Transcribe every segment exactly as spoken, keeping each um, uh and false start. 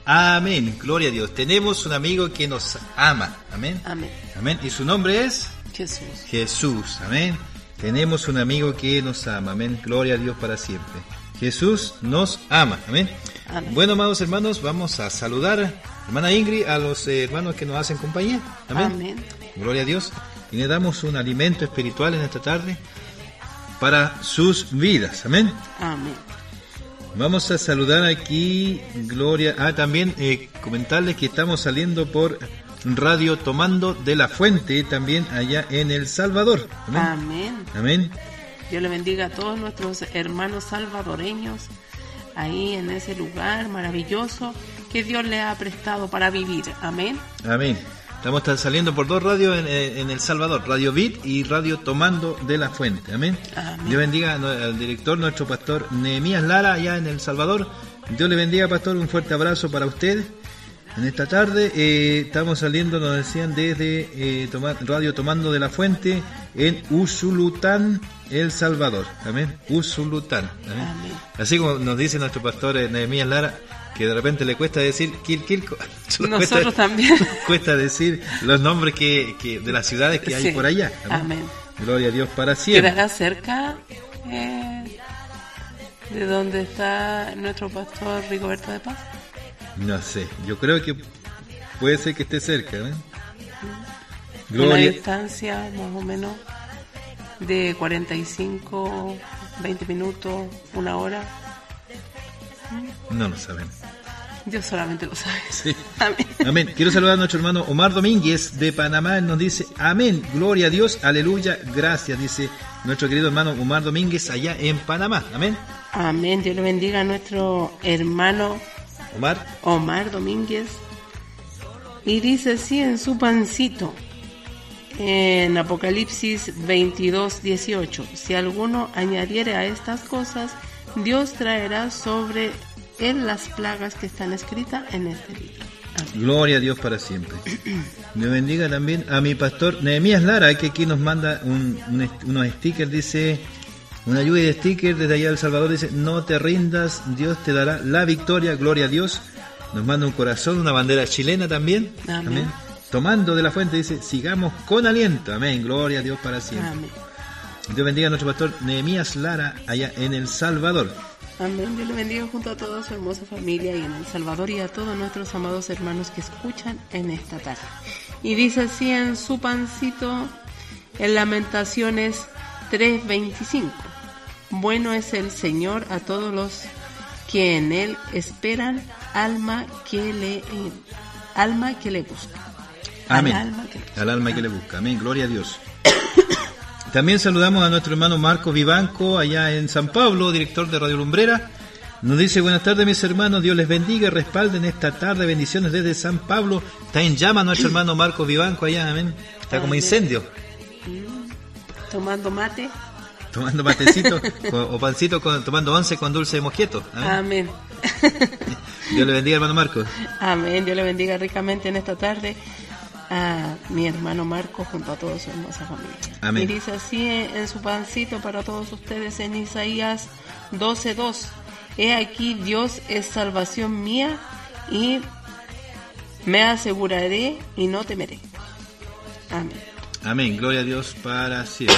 Amén, gloria a Dios. Tenemos un amigo que nos ama. Amén. Amén. Amén. ¿Y su nombre es? Jesús. Jesús. Amén. Tenemos un amigo que nos ama. Amén. Gloria a Dios para siempre. Jesús nos ama. Amén. Amén. Bueno, amados hermanos, vamos a saludar, hermana Ingrid, a los eh, hermanos que nos hacen compañía. Amén. Amén. Gloria a Dios. Y le damos un alimento espiritual en esta tarde para sus vidas. Amén. Amén. Vamos a saludar aquí, Gloria. Ah, también eh, comentarles que estamos saliendo por Radio Tomando de la Fuente, también allá en El Salvador. Amén. Amén. Amén. Dios le bendiga a todos nuestros hermanos salvadoreños ahí en ese lugar maravilloso que Dios le ha prestado para vivir. Amén. Amén. Estamos saliendo por dos radios en, en El Salvador, Radio Vid y Radio Tomando de la Fuente. Amén. Amén. Dios bendiga al director, nuestro pastor Nehemías Lara, allá en El Salvador. Dios le bendiga, pastor. Un fuerte abrazo para usted. En esta tarde eh, estamos saliendo, nos decían, desde eh, Toma, Radio Tomando de la Fuente en Usulután, El Salvador. Amén. Usulután. Amén. Amén. Así como nos dice nuestro pastor eh, Nehemías Lara, que de repente le cuesta decir Quilquilco. Nosotros cuesta, también. Cuesta decir los nombres que, que de las ciudades que hay Sí. por allá. Amén. Amén. Gloria a Dios para siempre. ¿Quedará cerca eh, de donde está nuestro pastor Rigoberto de Paz? No sé, yo creo que puede ser que esté cerca. ¿eh? Una Gloria. distancia más o menos de cuarenta y cinco, veinte minutos, una hora. No lo saben. Dios solamente lo sabe. Sí. Amén. Amén. Quiero saludar a nuestro hermano Omar Domínguez de Panamá. Él nos dice, amén, gloria a Dios, aleluya, gracias, dice nuestro querido hermano Omar Domínguez allá en Panamá. Amén. Amén. Dios le bendiga a nuestro hermano Omar. Omar Domínguez. Y dice así en su pancito, en Apocalipsis veintidós, dieciocho, si alguno añadiere a estas cosas, Dios traerá sobre él las plagas que están escritas en este libro. Amén. Gloria a Dios para siempre. Me bendiga también a mi pastor Nehemías Lara, que aquí nos manda un, un, unos stickers, dice, una lluvia de stickers desde allá del Salvador, dice, no te rindas, Dios te dará la victoria, gloria a Dios. Nos manda un corazón, una bandera chilena también. Amén. Amén. Tomando de la fuente, dice, sigamos con aliento. Amén, gloria a Dios para siempre. Amén. Dios bendiga a nuestro pastor Nehemías Lara, allá en El Salvador. Amén. Dios le bendiga junto a toda su hermosa familia y en El Salvador y a todos nuestros amados hermanos que escuchan en esta tarde. Y dice así en su pancito, en Lamentaciones tres veinticinco. Bueno es el Señor a todos los que en Él esperan, alma que le, eh, alma que le busca. Amén. Al alma que le busca. Al alma que le busca. Amén, gloria a Dios. También saludamos a nuestro hermano Marco Vivanco, allá en San Pablo, director de Radio Lumbrera. Nos dice, buenas tardes mis hermanos, Dios les bendiga y respalden esta tarde, bendiciones desde San Pablo. Está en llama nuestro hermano Marco Vivanco allá, amén. Está como Amén. incendio, Mm, Tomando mate. tomando matecito o pancito, con, tomando once con dulce de mosquito. Amén. Amén. Dios le bendiga, hermano Marco. Amén. Dios le bendiga ricamente en esta tarde a mi hermano Marco junto a toda su hermosa familia. Amén. Y dice así en su pancito para todos ustedes en Isaías doce dos. He aquí, Dios es salvación mía y me aseguraré y no temeré. Amén. Amén, gloria a Dios para siempre.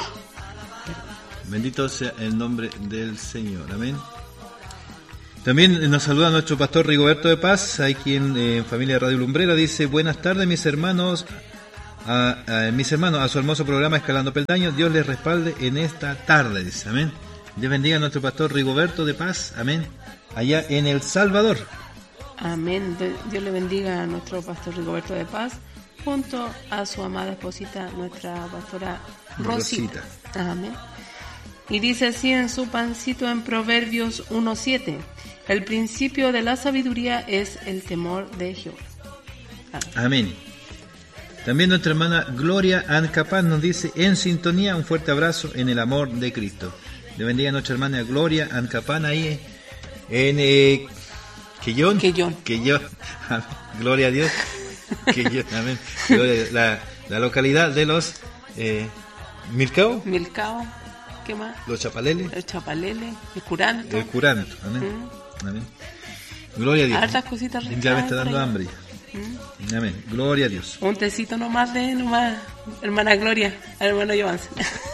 Bendito sea el nombre del Señor. Amén. También nos saluda nuestro pastor Rigoberto de Paz, aquí en, en familia de Radio Lumbrera. Dice, buenas tardes mis hermanos, a, a, mis hermanos, a su hermoso programa Escalando Peldaños. Dios les respalde en esta tarde, dice. Amén. Dios bendiga a nuestro pastor Rigoberto de Paz. Amén. Allá en El Salvador. Amén. Dios le bendiga a nuestro pastor Rigoberto de Paz junto a su amada esposita, nuestra pastora Rosita. Rosita. Amén. Y dice así en su pancito en Proverbios uno siete. El principio de la sabiduría es el temor de Jehová. Amén. Amén. También nuestra hermana Gloria Ancapán nos dice, en sintonía, un fuerte abrazo en el amor de Cristo. Le bendiga a nuestra hermana Gloria Ancapán ahí en eh, Quillón. Quillón. Quillón. Gloria a Dios. Quillón. Amén. Gloria, la, la localidad de los eh, Milcao. Milcao. ¿Qué más? Los Chapaleles. El Chapalele, el Curanto. El Curanto. Amén. Mm. Amén. Gloria a Dios. Hartas cositas ricas. Ya me está por dando ahí. hambre. ¿Mm? Amén. Gloria a Dios. Un tecito nomás de, nomás, hermana Gloria, al hermano Johansen.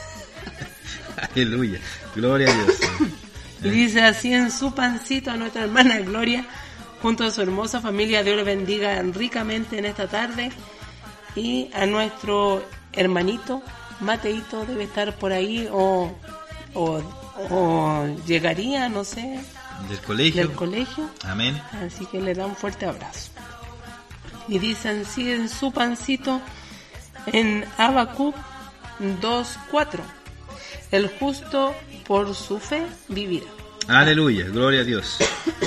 Aleluya. Gloria a Dios. Y dice así en su pancito a nuestra hermana Gloria, junto a su hermosa familia. Dios le bendiga ricamente en esta tarde. Y a nuestro hermanito Mateito, debe estar por ahí o, o, o llegaría, no sé, Del colegio. del colegio. Amén. Así que le da un fuerte abrazo. Y dicen sí en su pancito en Habacuc dos cuatro. El justo por su fe vivirá. Aleluya. Gloria a Dios.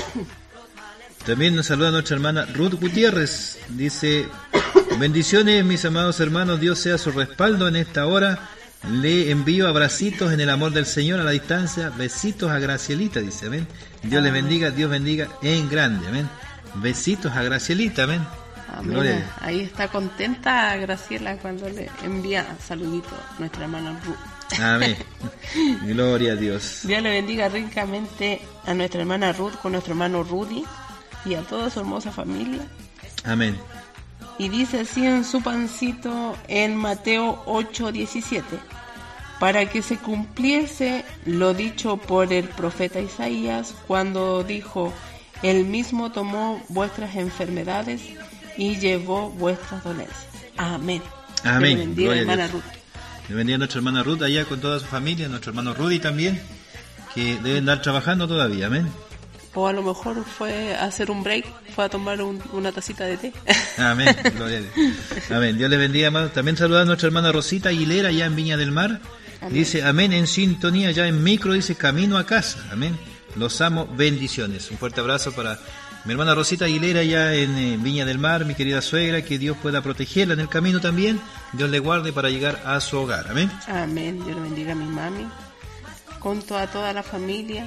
También nos saluda nuestra hermana Ruth Gutiérrez. Dice: bendiciones, mis amados hermanos. Dios sea su respaldo en esta hora. Le envío abracitos en el amor del Señor a la distancia. Besitos a Gracielita, dice. Amén. Dios les bendiga, Dios bendiga en grande. Amén. Besitos a Gracielita. Amén. Amén. Gloria a Dios. Ahí está contenta Graciela cuando le envía saluditos a nuestra hermana Ruth. Amén. Gloria a Dios. Dios le bendiga ricamente a nuestra hermana Ruth con nuestro hermano Rudy y a toda su hermosa familia. Amén. Y dice así en su pancito en Mateo ocho diecisiete: para que se cumpliese lo dicho por el profeta Isaías cuando dijo: él mismo tomó vuestras enfermedades y llevó vuestras dolencias. Amén. Amén. Que le bendiga, Gloria a hermana Dios. Ruth. Le bendiga a nuestra hermana Ruth allá con toda su familia, nuestro hermano Rudy también, que deben estar trabajando todavía. Amén. O a lo mejor fue a hacer un break, fue a tomar un- una tacita de té. Amén. Gloria a Dios. Amén. Dios le bendiga, hermano. También saludar a nuestra hermana Rosita Aguilera allá en Viña del Mar. Amén. Dice amén en sintonía, ya en micro, dice camino a casa. Amén. Los amo, bendiciones. Un fuerte abrazo para mi hermana Rosita Aguilera allá en eh, Viña del Mar, mi querida suegra, que Dios pueda protegerla en el camino también. Dios le guarde para llegar a su hogar. Amén. Amén. Dios le bendiga a mi mami, con toda, toda la familia.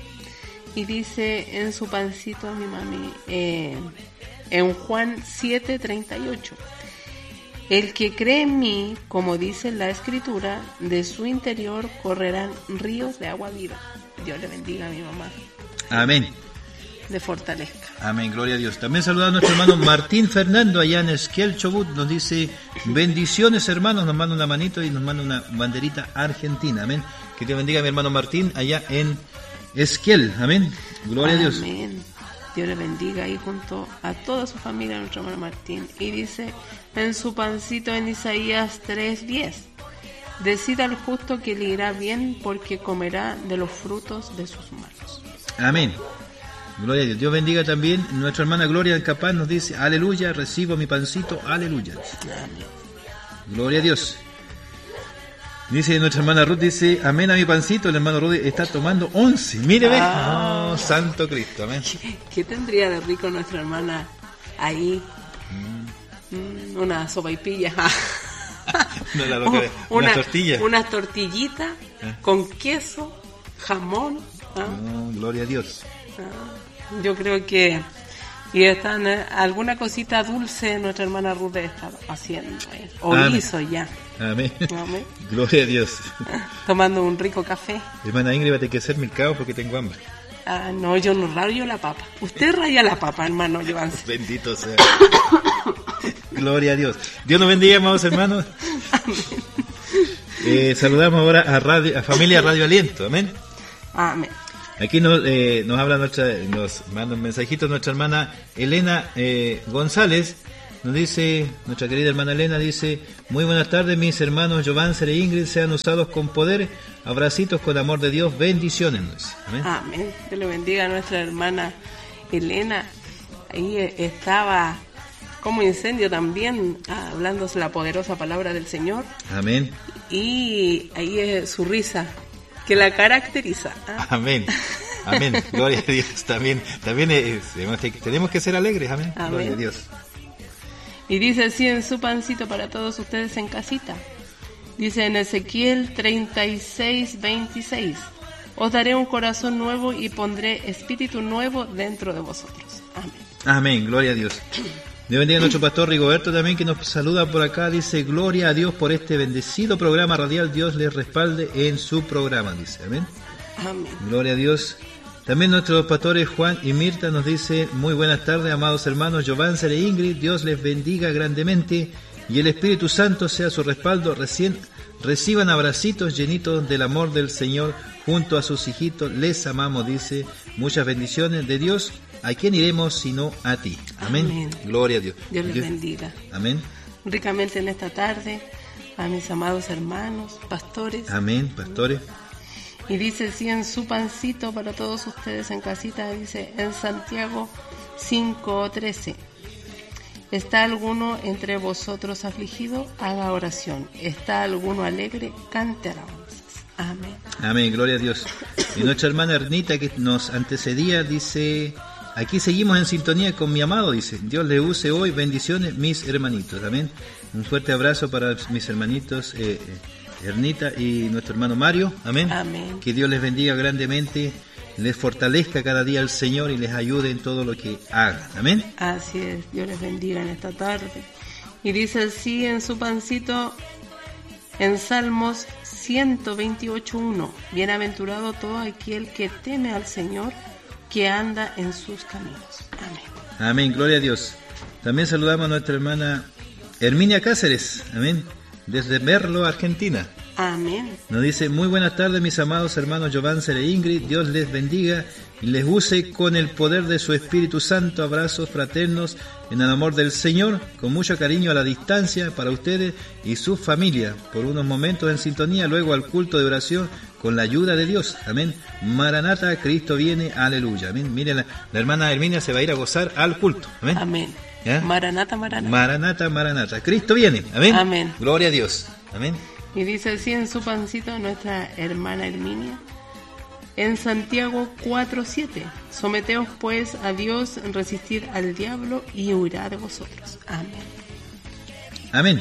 Y dice en su pancito mi mami, eh, en Juan siete treinta y ocho: el que cree en mí, como dice la escritura, de su interior correrán ríos de agua viva. Dios le bendiga a mi mamá, Amén. le fortalezca. Amén, gloria a Dios. También saludar a nuestro hermano Martín Fernando allá en Esquiel, Chobut. Nos dice bendiciones, hermanos. Nos manda una manito y nos manda una banderita argentina. Amén. Que Dios bendiga a mi hermano Martín allá en Esquiel. Amén. Gloria a Dios. Amén. Dios le bendiga ahí junto a toda su familia, nuestro hermano Martín. Y dice en su pancito en Isaías tres diez: decida al justo que le irá bien, porque comerá de los frutos de sus manos. Amén. Gloria a Dios. Dios bendiga también. Nuestra hermana Gloria del Capaz nos dice aleluya, recibo mi pancito, aleluya. Amén. Gloria a Dios. Dice nuestra hermana Ruth, dice amén a mi pancito. El hermano Rudy está tomando once. Mire, ve. Ah. Oh, santo Cristo. Amén. ¿Qué tendría de rico nuestra hermana ahí? Mm, una sopaipilla. No, la loca, una tortilla. Unas tortillitas ¿Eh? con queso, jamón. ¿ah? Oh, gloria a Dios. Ah, Yo creo que y están eh, alguna cosita dulce nuestra hermana Ruth está haciendo eh, o Amén. hizo ya. Amén. Amén. Gloria a Dios. Tomando un rico café. Hermana Ingrid, va a tener que hacer mercado porque tengo hambre. Ah, no, yo no rayo la papa. Usted raya la papa, hermano Johansen. Bendito sea. Gloria a Dios. Dios nos bendiga, amados hermanos. Eh, saludamos ahora a, radio, a familia Radio Aliento. Amén. Amén. Aquí nos, eh, nos habla nuestra, nos manda un mensajito nuestra hermana Elena eh, González. Nos dice, nuestra querida hermana Elena dice: muy buenas tardes, mis hermanos Johansen e Ingrid, sean usados con poder, abracitos con amor de Dios, bendiciones. Nos dice. Amén. Amén. Que le bendiga a nuestra hermana Elena. Ahí eh, estaba como incendio también, ah, hablándose la poderosa palabra del Señor. Amén. Y ahí es su risa, que la caracteriza. ¿ah? Amén. Amén. Gloria a Dios. También, también es, tenemos que ser alegres. Amén. Amén. Gloria a Dios. Y dice así en su pancito para todos ustedes en casita. Dice en Ezequiel treinta y seis veintiséis: os daré un corazón nuevo y pondré espíritu nuevo dentro de vosotros. Amén. Amén. Gloria a Dios. Dios bendiga a nuestro pastor Rigoberto también, que nos saluda por acá. Dice: gloria a Dios por este bendecido programa radial. Dios les respalde en su programa. Dice. Amén. Amén. Gloria a Dios. También nuestros pastores Juan y Mirta nos dice, muy buenas tardes, amados hermanos Giovancer e Ingrid, Dios les bendiga grandemente y el Espíritu Santo sea su respaldo. Recién reciban abracitos llenitos del amor del Señor junto a sus hijitos, les amamos, dice, muchas bendiciones de Dios. ¿A quién iremos sino a ti? Amén. Amén. Gloria a Dios. Dios les Dios. bendiga. Amén. Ricamente en esta tarde a mis amados hermanos, pastores. Amén, pastores. Y dice, sí, en su pancito para todos ustedes en casita, dice en Santiago cinco trece. ¿Está alguno entre vosotros afligido? Haga oración. ¿Está alguno alegre? Cante alabanzas. Amén. Amén, gloria a Dios. Y nuestra hermana Ernita que nos antecedía dice, aquí seguimos en sintonía con mi amado, dice, Dios le use hoy, bendiciones mis hermanitos. Amén. Un fuerte abrazo para mis hermanitos eh, Ernita y nuestro hermano Mario. Amén. Amén. Que Dios les bendiga grandemente, les fortalezca cada día el Señor y les ayude en todo lo que hagan. Amén. Así es, Dios les bendiga en esta tarde. Y dice así en su pancito, en Salmos ciento veintiocho uno, bienaventurado todo aquel que teme al Señor, que anda en sus caminos. Amén. Amén, gloria a Dios. También saludamos a nuestra hermana Herminia Cáceres, amén, desde Merlo, Argentina. Amén. Nos dice, muy buenas tardes mis amados hermanos Giovancer e Ingrid, Dios les bendiga y les use con el poder de su Espíritu Santo. Abrazos fraternos en el amor del Señor, con mucho cariño a la distancia para ustedes y su familia, por unos momentos en sintonía, luego al culto de oración con la ayuda de Dios. Amén. Maranata, Cristo viene, aleluya. Amén. Miren, la, la hermana Herminia se va a ir a gozar al culto. Amén. Amén. ¿Ya? Maranata, Maranata. Maranata, Maranata. Cristo viene. Amén. Amén. Gloria a Dios. Amén. Y dice así en su pancito nuestra hermana Herminia, en Santiago cuatro siete, someteos pues a Dios, resistir al diablo y huirá de vosotros. Amén. Amén.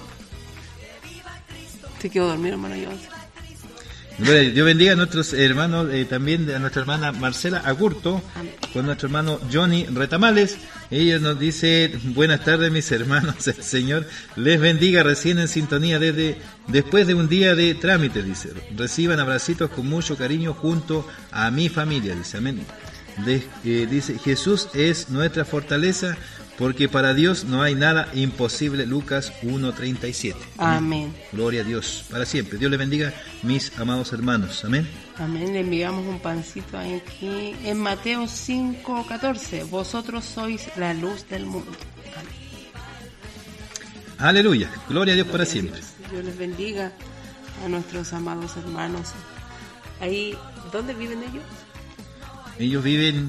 Te quedo dormido, hermano Johnson. Bueno, Dios bendiga a nuestros hermanos, eh, también a nuestra hermana Marcela Agurto, Amén. Con nuestro hermano Johnny Retamales. Ella nos dice, buenas tardes mis hermanos, el Señor les bendiga, recién en sintonía desde después de un día de trámite, dice, reciban abracitos con mucho cariño junto a mi familia, dice, amén. De, eh, dice, Jesús es nuestra fortaleza, porque para Dios no hay nada imposible. Lucas uno treinta y siete. Amén. Gloria a Dios para siempre. Dios les bendiga, mis amados hermanos. Amén. Amén. Le enviamos un pancito aquí en Mateo cinco catorce. Vosotros sois la luz del mundo. Amén. Aleluya. Gloria a Dios Gloria para a siempre. Dios. Dios les bendiga a nuestros amados hermanos. Ahí, ¿dónde viven ellos? Ellos viven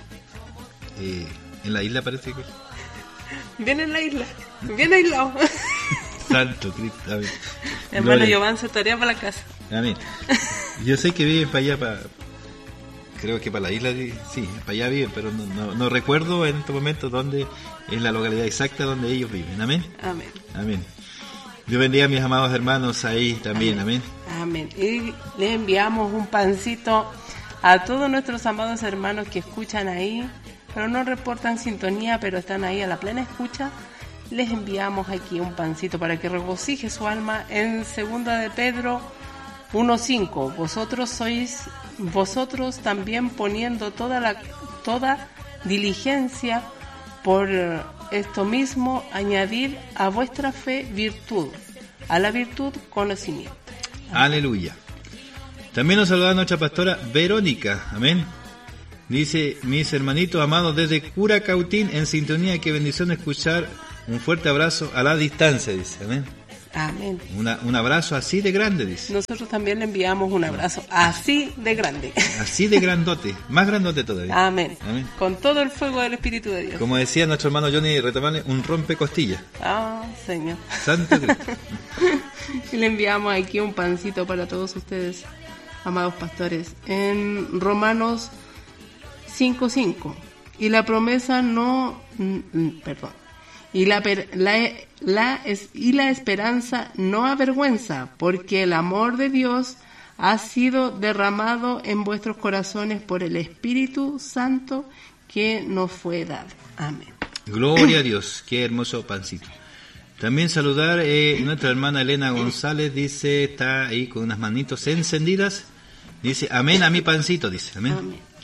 eh, en la isla, parece que. Bien en la isla, bien aislado. Santo Cristo. Amén. Hermano Gloria. Giovanni se tarea para la casa. Amén. Yo sé que viven para allá, para, creo que para la isla, de, sí, para allá viven, pero no, no, no recuerdo en este momento dónde es la localidad exacta donde ellos viven. Amén. Amén. Amén. Dios bendiga a mis amados hermanos ahí también. Amén. Amén. Y les enviamos un pancito a todos nuestros amados hermanos que escuchan ahí, pero no reportan sintonía, pero están ahí a la plena escucha. Les enviamos aquí un pancito para que regocije su alma en segunda de Pedro uno cinco. Vosotros sois, vosotros también poniendo toda la toda diligencia, por esto mismo añadir a vuestra fe virtud, a la virtud conocimiento. Amén. Aleluya. También nos saluda nuestra pastora Verónica. Amén. Dice, mis hermanitos amados desde Curacautín en sintonía, qué bendición escuchar. Un fuerte abrazo a la distancia, dice. Amén. Amén. Una, un abrazo así de grande, dice. Nosotros también le enviamos un abrazo así de grande. Así de grandote, más grandote todavía. Amén. Amén. Con todo el fuego del Espíritu de Dios. Como decía nuestro hermano Johnny Retamales, un rompecostillas. Ah, Señor. Santo Cristo. Y le enviamos aquí un pancito para todos ustedes, amados pastores, en Romanos cinco cinco. Y la promesa no, mm, perdón, y la, la, la es, y la esperanza no avergüenza, porque el amor de Dios ha sido derramado en vuestros corazones por el Espíritu Santo que nos fue dado. Amén. Gloria a Dios, qué hermoso pancito. También saludar eh, nuestra hermana Elena González, dice, está ahí con unas manitos encendidas, dice, amén a mi pancito, dice, amén. Amén.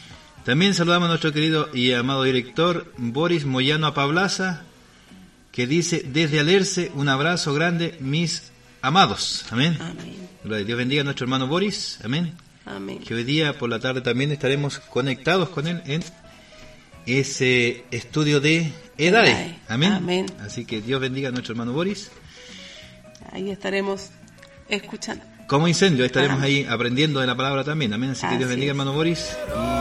También saludamos a nuestro querido y amado director Boris Moyano Apablaza, que dice, desde Alerce, un abrazo grande, mis amados. Amén. Amén. Dios bendiga a nuestro hermano Boris. Amén. Amén. Que hoy día por la tarde también estaremos conectados con él en ese estudio de Edade. Amén. Amén. Así que Dios bendiga a nuestro hermano Boris. Ahí estaremos escuchando. Como incendio, estaremos Amén. Ahí aprendiendo de la palabra también. Amén. Así que Así Dios bendiga, es. hermano Boris. Y